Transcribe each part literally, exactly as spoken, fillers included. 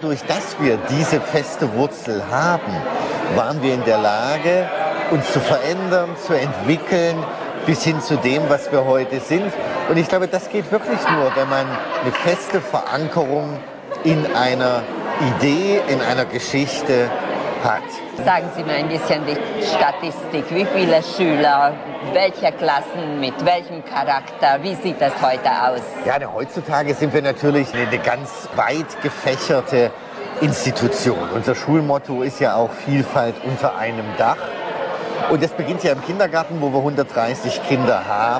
dadurch, dass wir diese feste Wurzel haben, waren wir in der Lage, uns zu verändern, zu entwickeln, bis hin zu dem, was wir heute sind. Und ich glaube, das geht wirklich nur, wenn man eine feste Verankerung in einer Idee, in einer Geschichte hat. Sagen Sie mir ein bisschen die Statistik. Wie viele Schüler, welche Klassen, mit welchem Charakter, wie sieht das heute aus? Ja, heutzutage sind wir natürlich eine ganz weit gefächerte Institution. Unser Schulmotto ist ja auch Vielfalt unter einem Dach. Und das beginnt ja im Kindergarten, wo wir hundertdreißig Kinder haben.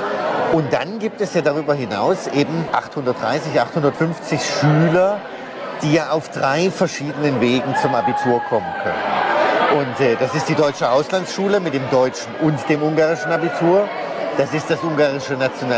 Und dann gibt es ja darüber hinaus eben achthundertdreißig, achthundertfünfzig Schüler, die ja auf drei verschiedenen Wegen zum Abitur kommen können. Und äh, das ist die Deutsche Auslandsschule mit dem deutschen und dem ungarischen Abitur. Das ist das ungarische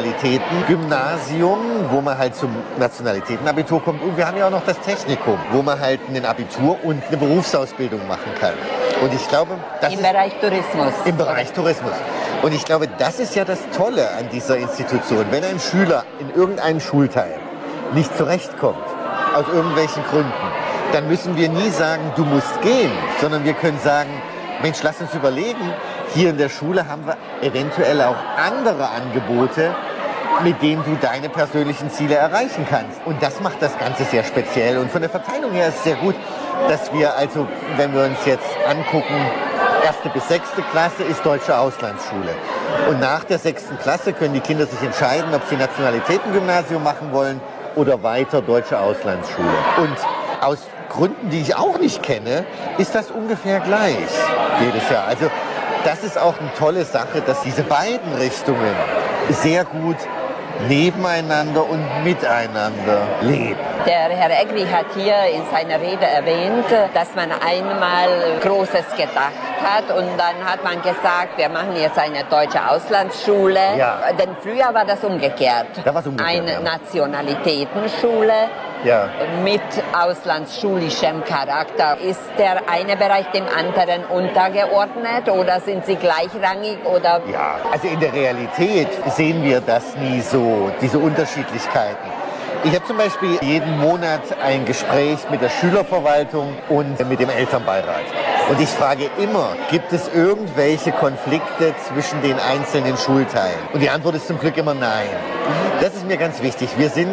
Nationalitätengymnasium, wo man halt zum Nationalitätenabitur kommt. Und wir haben ja auch noch das Technikum, wo man halt ein Abitur und eine Berufsausbildung machen kann. Und ich glaube, das Im ist Bereich Tourismus. Im Bereich Tourismus. Und ich glaube, das ist ja das Tolle an dieser Institution. Wenn ein Schüler in irgendeinem Schulteil nicht zurechtkommt, aus irgendwelchen Gründen, dann müssen wir nie sagen, du musst gehen, sondern wir können sagen, Mensch, lass uns überlegen, hier in der Schule haben wir eventuell auch andere Angebote, mit denen du deine persönlichen Ziele erreichen kannst. Und das macht das Ganze sehr speziell. Und von der Verteilung her ist es sehr gut, dass wir also, wenn wir uns jetzt angucken, erste bis sechste Klasse ist Deutsche Auslandsschule. Und nach der sechsten Klasse können die Kinder sich entscheiden, ob sie Nationalitätengymnasium machen wollen oder weiter Deutsche Auslandsschule. Und aus Gründen, die ich auch nicht kenne, ist das ungefähr gleich jedes Jahr. Also das ist auch eine tolle Sache, dass diese beiden Richtungen sehr gut nebeneinander und miteinander leben. Der Herr Egri hat hier in seiner Rede erwähnt, dass man einmal Großes gedacht hat und dann hat man gesagt, wir machen jetzt eine deutsche Auslandsschule. Ja. Denn früher war das umgekehrt. Da war's umgekehrt, eine ja. Nationalitätenschule Ja. mit auslandsschulischem Charakter. Ist der eine Bereich dem anderen untergeordnet oder sind sie gleichrangig? Oder? Ja, also in der Realität sehen wir das nie so, diese Unterschiedlichkeiten. Ich habe zum Beispiel jeden Monat ein Gespräch mit der Schülerverwaltung und mit dem Elternbeirat. Und ich frage immer, gibt es irgendwelche Konflikte zwischen den einzelnen Schulteilen? Und die Antwort ist zum Glück immer nein. Das ist mir ganz wichtig. Wir sind,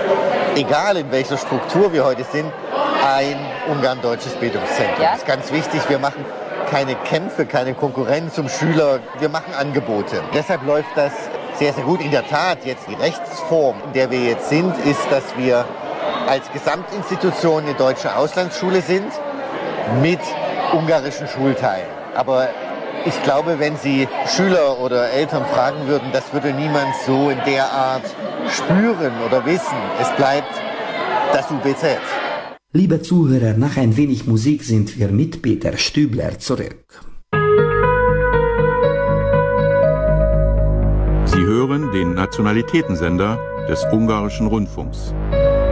egal in welcher Struktur wir heute sind, ein ungarn-deutsches Bildungszentrum. Ja? Das ist ganz wichtig. Wir machen keine Kämpfe, keine Konkurrenz zum Schüler. Wir machen Angebote. Deshalb läuft das sehr, sehr gut. In der Tat, jetzt die Rechtsform, in der wir jetzt sind, ist, dass wir als Gesamtinstitution eine deutsche Auslandsschule sind mit ungarischen Schulteilen. Aber ich glaube, wenn Sie Schüler oder Eltern fragen würden, das würde niemand so in der Art spüren oder wissen. Es bleibt das U B Z. Liebe Zuhörer, nach ein wenig Musik sind wir mit Peter Stübler zurück. Sie hören den Nationalitätensender des Ungarischen Rundfunks.